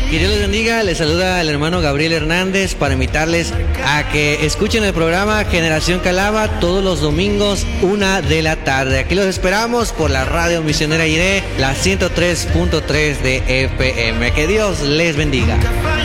Que Dios les bendiga, les saluda el hermano Gabriel Hernández para invitarles a que escuchen el programa Generación Calava todos los domingos 1 de la tarde. Aquí los esperamos por la radio misionera Iré, la 103.3 de FM. Que Dios les bendiga.